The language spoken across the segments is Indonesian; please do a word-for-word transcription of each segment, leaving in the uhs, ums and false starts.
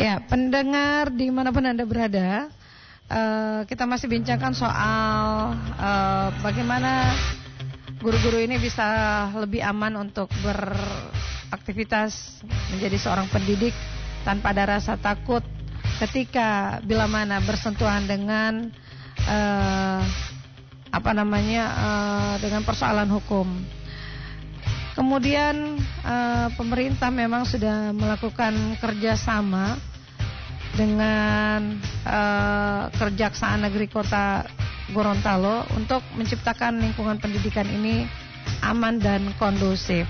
Ya, pendengar dimanapun Anda berada, uh, kita masih bincangkan soal uh, bagaimana guru-guru ini bisa lebih aman untuk beraktivitas menjadi seorang pendidik tanpa ada rasa takut ketika bila mana bersentuhan dengan uh, apa namanya uh, dengan persoalan hukum. Kemudian uh, pemerintah memang sudah melakukan kerjasama dengan uh, Kejaksaan Negeri Kota Gorontalo untuk menciptakan lingkungan pendidikan ini aman dan kondusif.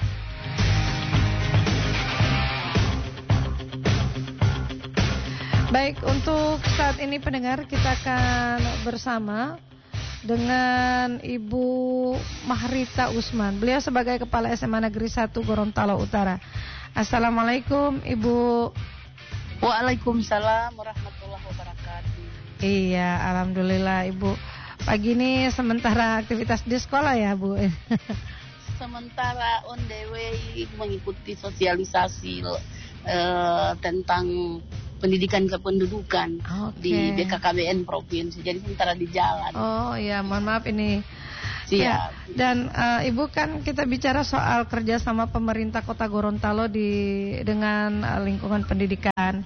Baik, untuk saat ini pendengar kita akan bersama dengan Ibu Mahrita Usman. Beliau sebagai Kepala S M A Negeri satu Gorontalo Utara. Assalamualaikum Ibu. Waalaikumsalam warahmatullahi wabarakatuh. Iya, alhamdulillah Ibu. Pagi ini sementara aktivitas di sekolah ya Bu? Sementara on the way mengikuti sosialisasi uh, tentang pendidikan kependudukan okay. di B K K B N provinsi. Jadi sementara di jalan. Oh iya, mohon maaf ini. Siap. Ya, dan uh, Ibu kan kita bicara soal kerjasama pemerintah Kota Gorontalo di dengan uh, lingkungan pendidikan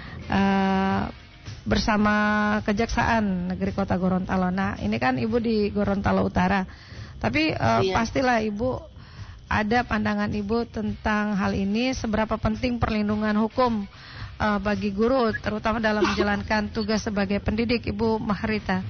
uh, bersama Kejaksaan Negeri Kota Gorontalo. Nah, ini kan Ibu di Gorontalo Utara. Tapi uh, iya. pastilah Ibu ada pandangan Ibu tentang hal ini, seberapa penting perlindungan hukum Uh, bagi guru, terutama dalam menjalankan tugas sebagai pendidik, Ibu Mahrita.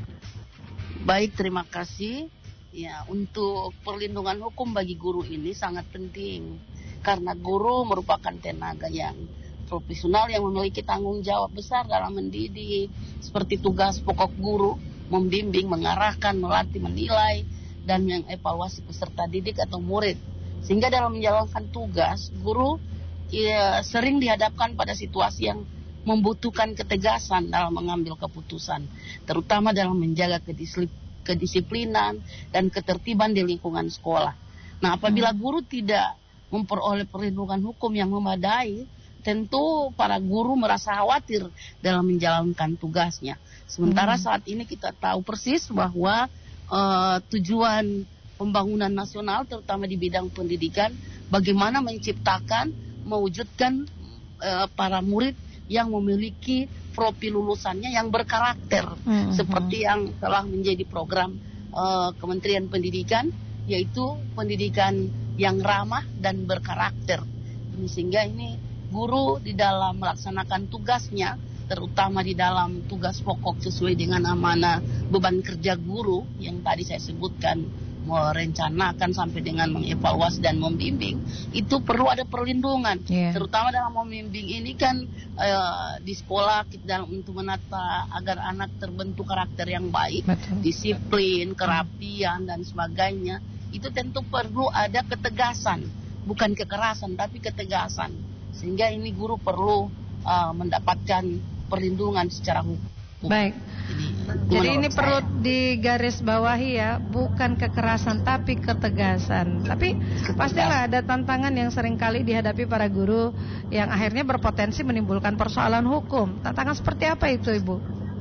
Baik, terima kasih. Ya, untuk perlindungan hukum bagi guru ini sangat penting karena guru merupakan tenaga yang profesional yang memiliki tanggung jawab besar dalam mendidik. Seperti tugas pokok guru, membimbing, mengarahkan, melatih, menilai, dan mengevaluasi peserta didik atau murid. Sehingga dalam menjalankan tugas, guru ya, sering dihadapkan pada situasi yang membutuhkan ketegasan dalam mengambil keputusan, terutama dalam menjaga kedisiplinan dan ketertiban di lingkungan sekolah. Nah, apabila guru tidak memperoleh perlindungan hukum yang memadai, tentu para guru merasa khawatir dalam menjalankan tugasnya. Sementara hmm. saat ini kita tahu persis bahwa uh, tujuan pembangunan nasional, terutama di bidang pendidikan, bagaimana menciptakan mewujudkan uh, para murid yang memiliki profil lulusannya yang berkarakter, mm-hmm. seperti yang telah menjadi program uh, Kementerian Pendidikan, yaitu pendidikan yang ramah dan berkarakter. Sehingga ini guru di dalam melaksanakan tugasnya, terutama di dalam tugas pokok sesuai dengan amanah beban kerja guru yang tadi saya sebutkan, merencanakan sampai dengan mengevaluasi dan membimbing, itu perlu ada perlindungan, yeah. terutama dalam membimbing ini kan uh, di sekolah kita dalam untuk menata agar anak terbentuk karakter yang baik, betul. Disiplin, kerapian dan sebagainya, itu tentu perlu ada ketegasan, bukan kekerasan tapi ketegasan, sehingga ini guru perlu uh, mendapatkan perlindungan secara hukum. Baik. Jadi, Jadi ini saya. perlu digarisbawahi ya, bukan kekerasan tapi ketegasan. Tapi pastilah ada tantangan yang seringkali dihadapi para guru yang akhirnya berpotensi menimbulkan persoalan hukum. Tantangan seperti apa itu, Ibu?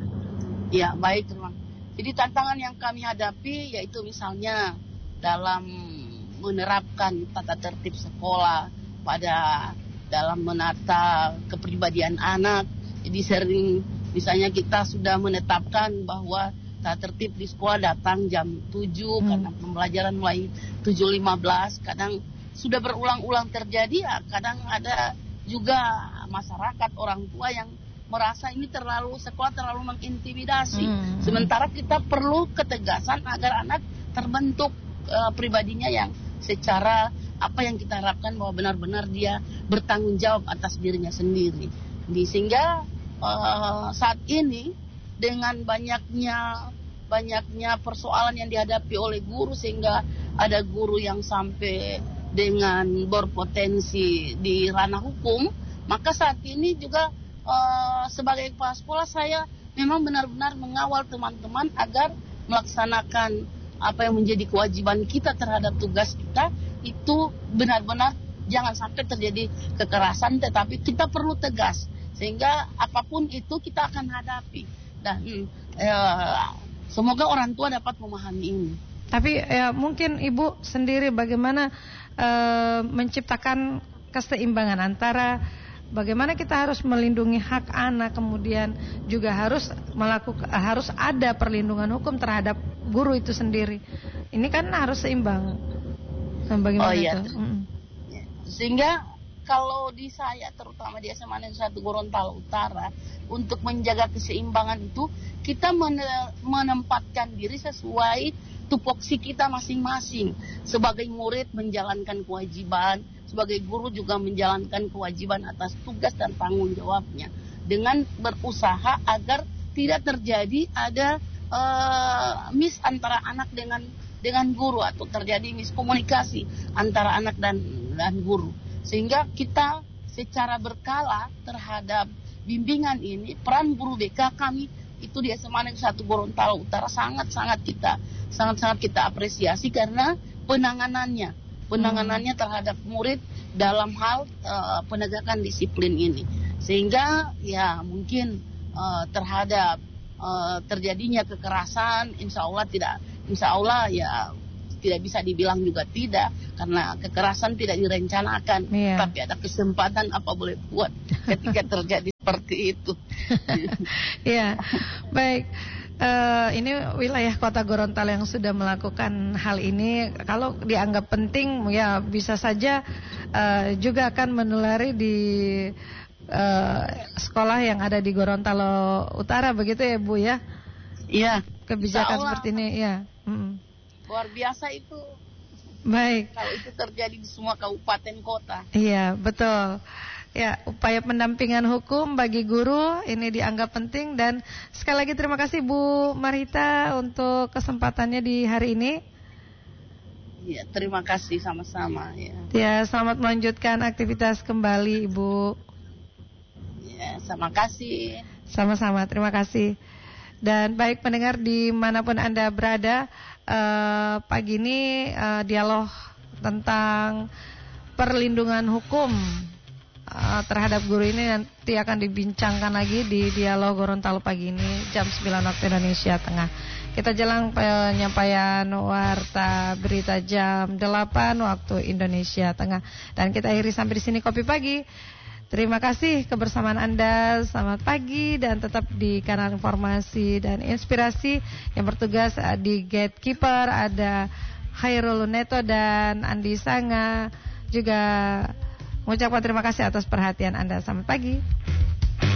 Ya, baik, teman. Jadi tantangan yang kami hadapi yaitu misalnya dalam menerapkan tata tertib sekolah pada dalam menata kepribadian anak. Jadi sering misalnya kita sudah menetapkan bahwa tata tertib di sekolah datang jam tujuh hmm. karena pembelajaran mulai tujuh lima belas. Kadang sudah berulang-ulang terjadi ya, kadang ada juga masyarakat orang tua yang merasa ini terlalu sekolah terlalu mengintimidasi. Hmm. Sementara kita perlu ketegasan agar anak terbentuk uh, pribadinya yang secara apa yang kita harapkan bahwa benar-benar dia bertanggung jawab atas dirinya sendiri. Di, sehingga Uh, saat ini dengan banyaknya banyaknya persoalan yang dihadapi oleh guru, sehingga ada guru yang sampai dengan berpotensi di ranah hukum, maka saat ini juga uh, sebagai kepala sekolah saya memang benar-benar mengawal teman-teman agar melaksanakan apa yang menjadi kewajiban kita terhadap tugas kita itu benar-benar jangan sampai terjadi kekerasan, tetapi kita perlu tegas. Sehingga apapun itu kita akan hadapi. Dan eh, semoga orang tua dapat memahami ini. Tapi ya, mungkin Ibu sendiri bagaimana eh, menciptakan keseimbangan antara bagaimana kita harus melindungi hak anak, kemudian juga harus melakukan harus ada perlindungan hukum terhadap guru itu sendiri. Ini kan harus seimbang. Nah, bagaimana oh, iya. itu? Mm. Sehingga kalau di saya, terutama di S M A Negeri satu Gorontalo Utara, untuk menjaga keseimbangan itu kita menempatkan diri sesuai tupoksi kita masing-masing. Sebagai murid menjalankan kewajiban, sebagai guru juga menjalankan kewajiban atas tugas dan tanggung jawabnya, dengan berusaha agar tidak terjadi ada uh, miss antara anak dengan dengan guru, atau terjadi miskomunikasi antara anak dan dan guru. Sehingga kita secara berkala terhadap bimbingan ini, peran guru B K kami itu di S M A Negeri satu Gorontalo Utara sangat-sangat kita sangat-sangat kita apresiasi karena penanganannya penanganannya terhadap murid dalam hal uh, penegakan disiplin ini. Sehingga ya mungkin uh, terhadap uh, terjadinya kekerasan, insya Allah tidak, insya Allah ya tidak bisa dibilang juga tidak, karena kekerasan tidak direncanakan, yeah. Tapi ada kesempatan apa boleh buat ketika terjadi seperti itu. Ya, baik. Uh, ini wilayah Kota Gorontalo yang sudah melakukan hal ini. Kalau dianggap penting, ya bisa saja uh, juga akan menulari di uh, sekolah yang ada di Gorontalo Utara, begitu ya Bu ya? Iya. Kebijakan seperti ini, ya. Hmm. Luar biasa itu. Baik. Kalau itu terjadi di semua kabupaten kota. Iya, betul. Ya, upaya pendampingan hukum bagi guru ini dianggap penting. Dan sekali lagi terima kasih Bu Marhita untuk kesempatannya di hari ini. Ya, terima kasih sama-sama ya. Ya, selamat melanjutkan aktivitas kembali Ibu. Ya, sama kasih. Sama-sama, terima kasih. Dan baik pendengar dimanapun Anda berada, uh, pagi ini uh, dialog tentang perlindungan hukum uh, terhadap guru ini nanti akan dibincangkan lagi di dialog Gorontalo pagi ini jam sembilan waktu Indonesia Tengah. Kita jelang penyampaian warta berita jam delapan waktu Indonesia Tengah. Dan kita akhiri sampai di sini Kopi Pagi. Terima kasih kebersamaan Anda, selamat pagi dan tetap di kanal informasi dan inspirasi yang bertugas di Gatekeeper ada Khairul Neto dan Andi Sanga. Juga mengucapkan terima kasih atas perhatian Anda, selamat pagi.